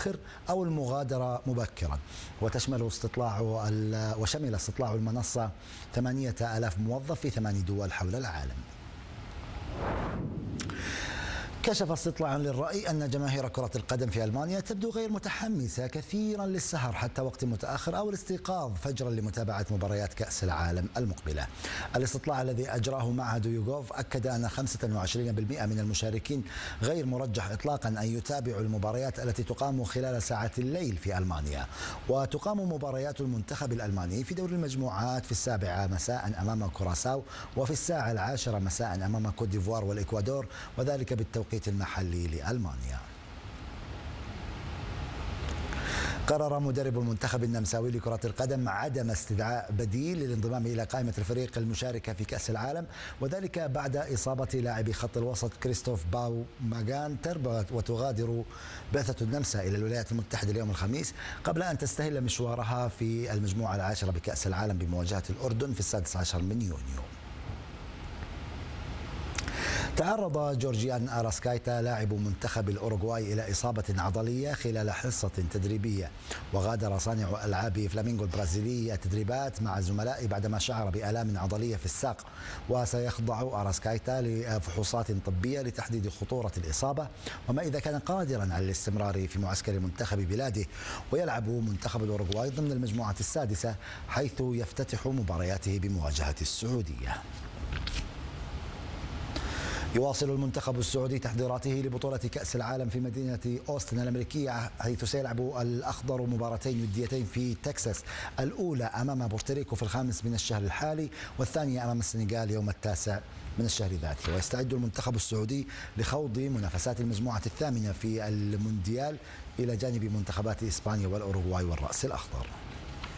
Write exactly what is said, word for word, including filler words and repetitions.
متأخر أو المغادرة مبكرا. وتشمل استطلاع وشمل استطلاع المنصة ثمانية آلاف موظف في ثمان دول حول العالم. كشف استطلاع للرأي أن جماهير كرة القدم في ألمانيا تبدو غير متحمسة كثيرا للسهر حتى وقت متأخر أو الاستيقاظ فجرا لمتابعة مباريات كأس العالم المقبلة. الاستطلاع الذي أجراه معهد يوغوف أكد أن خمسة وعشرين بالمئة من المشاركين غير مرجح إطلاقا أن يتابعوا المباريات التي تقام خلال ساعات الليل في ألمانيا. وتقام مباريات المنتخب الألماني في دور المجموعات في السابعة مساء أمام كوراساو وفي الساعة العاشرة مساء أمام كوت ديفوار والإكوادور، وذلك بالتوقيت المحلي لألمانيا. قرر مدرب المنتخب النمساوي لكرة القدم عدم استدعاء بديل للانضمام إلى قائمة الفريق المشاركة في كأس العالم، وذلك بعد إصابة لاعب خط الوسط كريستوف باو ماغان تربت وتغادر بعثة النمسا إلى الولايات المتحدة اليوم الخميس قبل أن تستهل مشوارها في المجموعة العاشرة بكأس العالم بمواجهة الأردن في السادس عشر من يونيو. تعرض جورجيان أراسكايتا لاعب منتخب الأوروغواي إلى إصابة عضلية خلال حصة تدريبية، وغادر صانع ألعاب فلامينغو البرازيلي التدريبات مع الزملاء بعدما شعر بآلام عضلية في الساق. وسيخضع أراسكايتا لفحوصات طبية لتحديد خطورة الإصابة وما إذا كان قادرا على الاستمرار في معسكر منتخب بلاده. ويلعب منتخب الأوروغواي ضمن المجموعة السادسة حيث يفتتح مبارياته بمواجهة السعودية. يواصل المنتخب السعودي تحضيراته لبطولة كأس العالم في مدينة أوستن الأمريكية، حيث سيلعب الأخضر مباراتين وديتين في تكساس، الأولى أمام بورتوريكو في الخامس من الشهر الحالي والثانية أمام السنغال يوم التاسع من الشهر ذاته. ويستعد المنتخب السعودي لخوض منافسات المجموعة الثامنة في المونديال إلى جانب منتخبات إسبانيا والأوروغواي والرأس الأخضر.